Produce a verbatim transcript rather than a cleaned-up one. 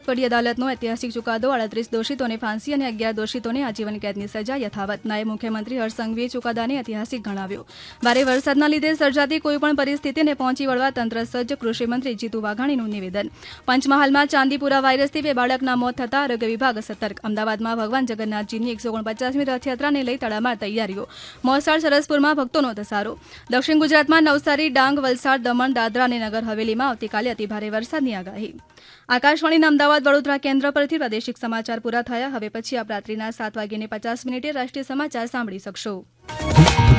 વડી અદાલતનો ઐતિહાસિક ચુકાદો આડત્રીસ દોષિતોને ફાંસી અને અગિયાર દોષિતોને આજીવન કેદની સજા યથાવત. નાયબ મુખ્યમંત્રી હર્ષ સંઘવીએ ચુકાદાને ઐતિહાસિક ગણાવ્યો. ભારે વરસાદના લીધે સર્જાતી કોઈપણ પરિસ્થિતિને પહોંચી વળવા તંત્ર સજ્જ. કૃષિમંત્રી જીતુ વાઘાણીનું નિવેદન. પંચમહાલમાં ચાંદીપુરા વાયરસથી બે બાળકના મોત થતા આરોગ્ય વિભાગ સતર્ક. અમદાવાદમાં ભગવાન જગન્નાથજીની એકસો ઓગણપચાસમી રથયાત્રાને લઈ તડામાર તૈયારીઓ. મોસાળ સરસપુરમાં ભક્તોનો ધસારો. દક્ષિણ ગુજરાતમાં નવસારી, ડાંગ, વલસાડ, દમણ, દાદરા અને નગર હવેલીમાં આવતીકાલે અતિભારે વરસાદની આગાહી. આકાશવાણીના અમદાવાદ વડોદરા કેન્દ્ર પરથી પ્રાદેશિક સમાચાર પૂરા થયા. હવે પછી આપ રાત્રિના સાત વાગ્યે પચાસ મિનિટે રાષ્ટ્રીય સમાચાર સાંભળી શકશો.